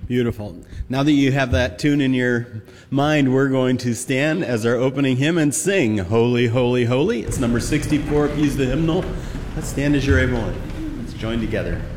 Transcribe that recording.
Beautiful. Now that you have that tune in your mind, we're going to stand as our opening hymn and sing Holy, Holy, Holy. It's number 64. Use the hymnal. Let's stand as you're able. Let's join together.